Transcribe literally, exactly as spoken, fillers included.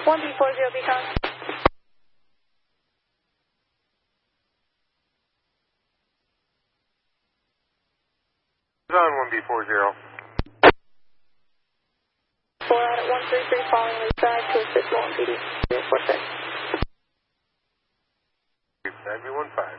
one B four zero Beacon. On one B four zero. four out at one three three following lead side to assist one P D zero four six. nine B one five.